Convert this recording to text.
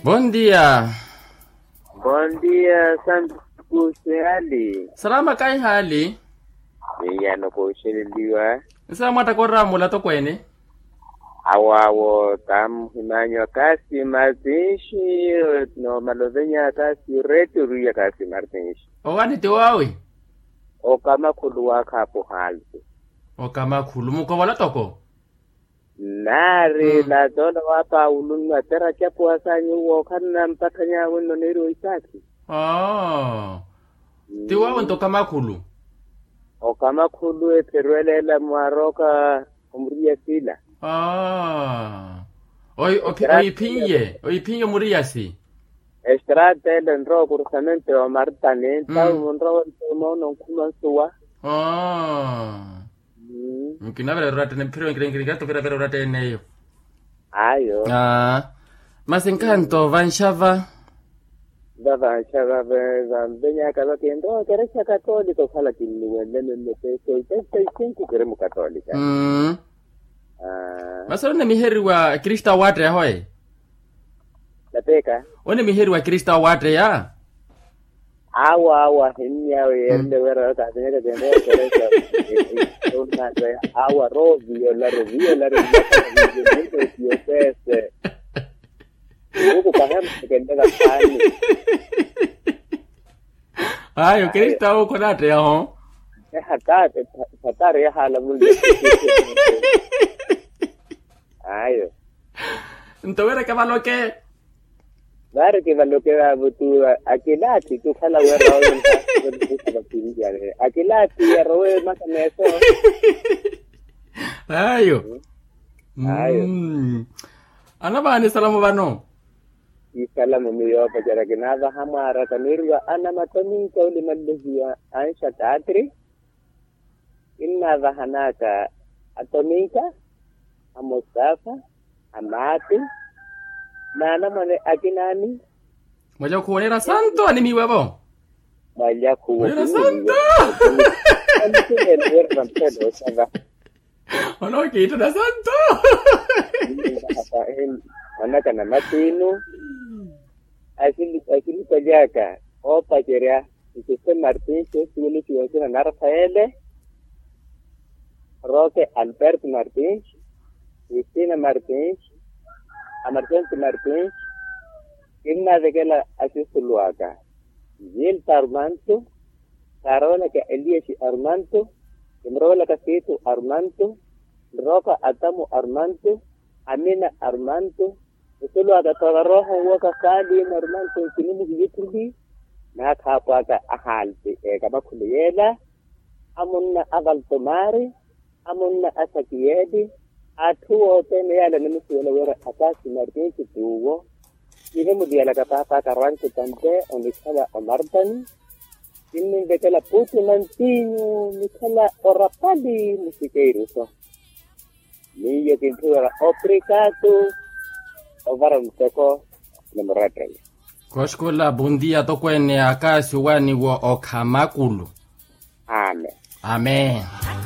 Bom dia. Bom dia, Santo Hali. Salama kai hali. Yana ko shiliwa. Isa mata korra mula to kwene. Awawo tam himanyo kasi martinshi no malovenya kasi returu ya kasi martinshi. Owani te wawe. O kama kuluwa kapo hali. O kama khulu muko wala toko. Nare la dona wapa ulunga tera chapo wasanyi wo kana mpakanya wino nero isaki. Te wawe nto kama khulu. O kama khulu eterwelela mwaroka umriya sila. Oipinye muriasi. Estrate el enro cursamente o martane, tau monro mono kumansuwa. Mungkin avere rate ne pero ingregato per avere rate neyo. Ayo. Mas encanto vanshava. Vanshava benya kaza kendo kerecha católico fala kinwe nene peso cinco keremu católica. Masona miheri wa Krista watre hoy. Tapeka. One miheri wa Krista watre ya. Awa hinya yende wera ta tene tene kerecha. Awa rovio la pese. Uko kaham kende kapani. Ayo Krista uko natre ya ho. Hatari ya hala mulde. Ayo. Ntowera kama ke. Bare que lo que va tu aquelati tu fala wera aquelati roe más meso. Ayo. Ana bani salamu bano. Salamu miyo pajara kinava hamara tanirwa ana matani ka uli madhia Aisha Tatri. Inna vahanaka atomika Mustafa Amati Nana mane akinani Moja kuonera santo animi webo Moja kuonera santo Ono kita da santo Mana kana matinu Asili pajaka Opa keria Jose Martín Suli Fiona Narfaele Roque Albert Martins Cristina Martins, Amartante Martins, Inna de que la asistuluaca, Gil Armanto, Carola que Elías Armanto, Imrola Casito Armanto, Roca Atamu Armanto, Amina Armanto, Suluaca toda roja, Waka Kali, Armanto, Sinimu Yitri, Nakapuaca Ahalti, Kabakuliela, Amunna Avaltomari, Amunna Asakiedi, Atuo tene yale nimusuele wera atasi martinki tuwo. Ile mudiala kapapa karanku tante onikala amartani. Inni bekela puti mantinyo nikala orapali musikeiruso. Niyo kintura oprikatu ovara mteko nemoratrele. Koshkola bundia tokwene akasi wani wo okamakulu. Amen. Amen.